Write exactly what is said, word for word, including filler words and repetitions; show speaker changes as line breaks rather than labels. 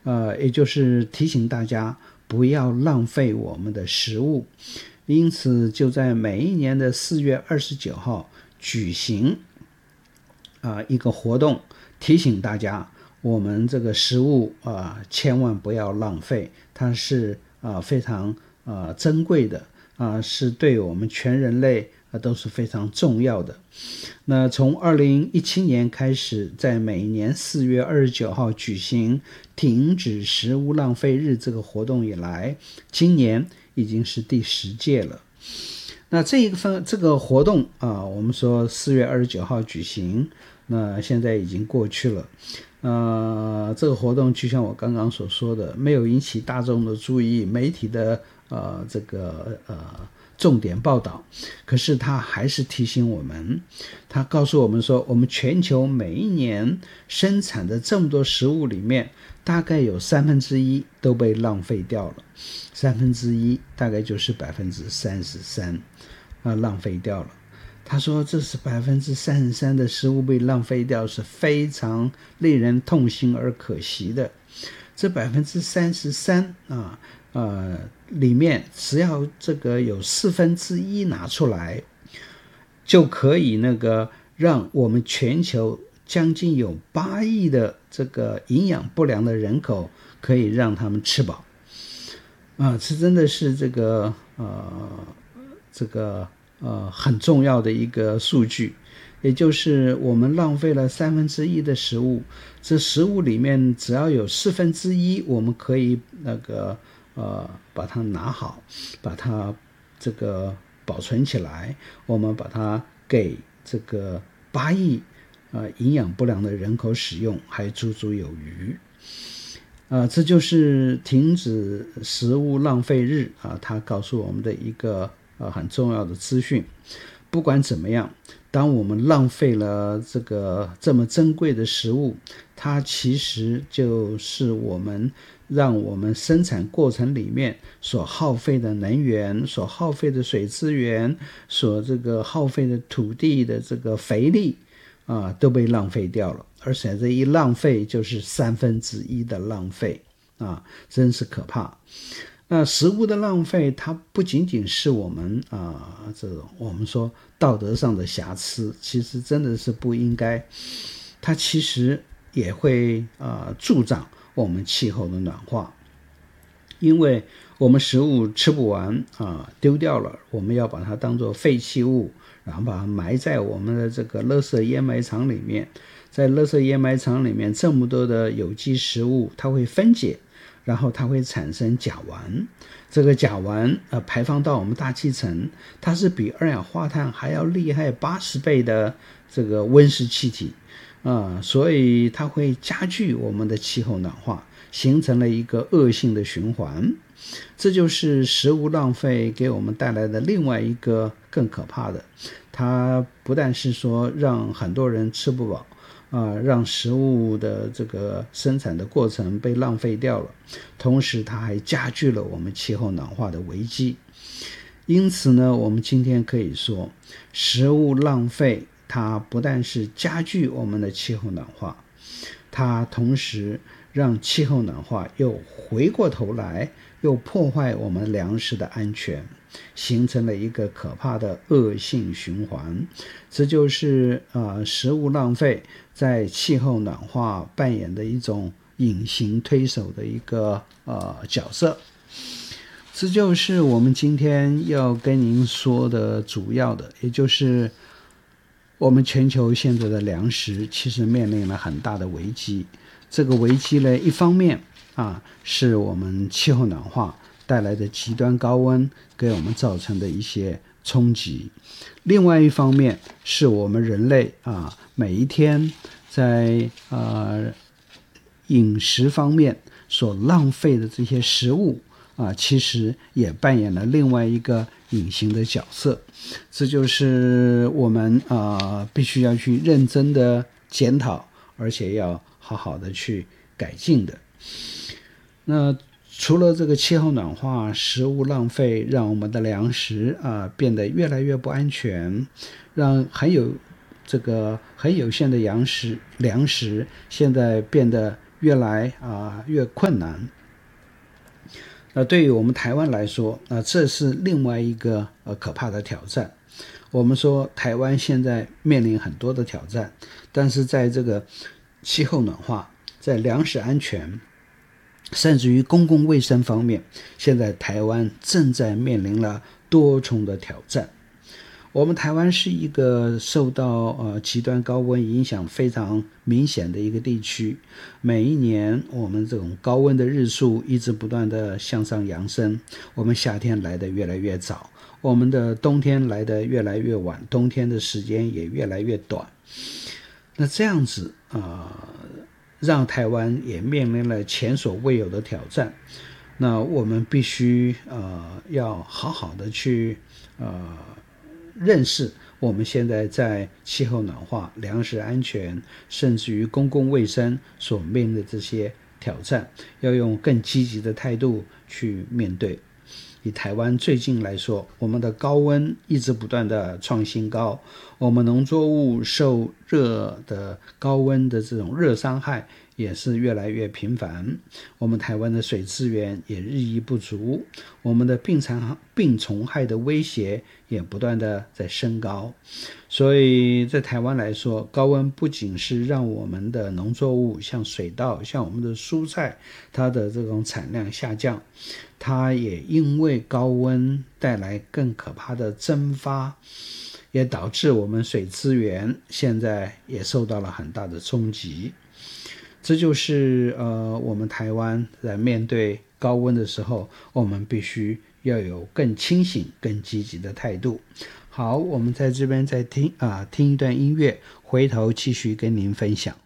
呃，也就是提醒大家不要浪费我们的食物。因此就在每一年的四月二十九号举行啊、呃、一个活动，提醒大家我们这个食物啊、呃、千万不要浪费，它是啊、呃、非常啊、呃、珍贵的啊、呃、是对我们全人类啊都是非常重要的。那从二零一七年开始，在每年四月二十九号举行停止食物浪费日这个活动以来，今年已经是第十届了。那这一个分这个活动啊，我们说四月二十九号举行，那现在已经过去了。呃，这个活动就像我刚刚所说的，没有引起大众的注意，媒体的呃这个呃重点报道，可是他还是提醒我们，他告诉我们说，我们全球每一年生产的这么多食物里面，大概有三分之一都被浪费掉了，三分之一大概就是百分之三十三啊浪费掉了。他说这是百分之三十三的食物被浪费掉，是非常令人痛心而可惜的。这百分之三十三啊呃里面只要这个有四分之一拿出来，就可以那个让我们全球将近有八亿的这个营养不良的人口可以让他们吃饱啊，这真的是这个呃这个呃很重要的一个数据。也就是我们浪费了三分之一的食物，这食物里面只要有四分之一我们可以那个呃把它拿好，把它这个保存起来，我们把它给这个八亿呃营养不良的人口使用，还足足有余。呃，这就是停止食物浪费日啊，它告诉我们的一个呃很重要的资讯。不管怎么样，当我们浪费了这个这么珍贵的食物，它其实就是我们让我们生产过程里面所耗费的能源、所耗费的水资源、所这个耗费的土地的这个肥力啊，都被浪费掉了。而且这一浪费就是三分之一的浪费啊，真是可怕。那食物的浪费，它不仅仅是我们啊、呃、这种我们说道德上的瑕疵，其实真的是不应该。它其实也会啊、呃、助长我们气候的暖化，因为我们食物吃不完啊、呃、丢掉了，我们要把它当作废弃物，然后把它埋在我们的这个垃圾掩埋场里面。在垃圾掩埋场里面，这么多的有机食物，它会分解，然后它会产生甲烷。这个甲烷呃排放到我们大气层，它是比二氧化碳还要厉害八十倍的这个温室气体啊、呃，所以它会加剧我们的气候暖化，形成了一个恶性的循环。这就是食物浪费给我们带来的另外一个更可怕的，它不但是说让很多人吃不饱啊、呃，让食物的这个生产的过程被浪费掉了，同时它还加剧了我们气候暖化的危机。因此呢，我们今天可以说，食物浪费它不但是加剧我们的气候暖化，它同时让气候暖化又回过头来又破坏我们粮食的安全，形成了一个可怕的恶性循环。这就是呃食物浪费在气候暖化扮演的一种隐形推手的一个呃角色。这就是我们今天要跟您说的主要的，也就是我们全球现在的粮食其实面临了很大的危机。这个危机呢，一方面啊是我们气候暖化带来的极端高温给我们造成的一些冲击，另外一方面是我们人类啊每一天在呃饮食方面所浪费的这些食物啊，其实也扮演了另外一个隐形的角色。这就是我们啊必须要去认真的检讨，而且要好好的去改进的。那除了这个气候暖化、食物浪费让我们的粮食啊变得越来越不安全，让很有这个很有限的粮食粮食现在变得越来啊、呃、越困难。那对于我们台湾来说，那这是另外一个呃可怕的挑战。我们说台湾现在面临很多的挑战，但是在这个气候暖化、在粮食安全，甚至于公共卫生方面，现在台湾正在面临了多重的挑战。我们台湾是一个受到呃极端高温影响非常明显的一个地区，每一年我们这种高温的日数一直不断的向上扬升，我们夏天来得越来越早，我们的冬天来得越来越晚，冬天的时间也越来越短。那这样子呃让台湾也面临了前所未有的挑战。那我们必须呃要好好的去呃认识我们现在在气候暖化、粮食安全，甚至于公共卫生所面临的这些挑战，要用更积极的态度去面对。以台湾最近来说，我们的高温一直不断的创新高，我们农作物受热的高温的这种热伤害也是越来越频繁，我们台湾的水资源也日益不足，我们的病虫病虫害的威胁也不断的在升高。所以在台湾来说，高温不仅是让我们的农作物像水稻、像我们的蔬菜，它的这种产量下降，它也因为高温带来更可怕的蒸发，也导致我们水资源现在也受到了很大的冲击。这就是呃，我们台湾在面对高温的时候，我们必须要有更清醒、更积极的态度。好，我们在这边再听啊、呃，听一段音乐，回头继续跟您分享。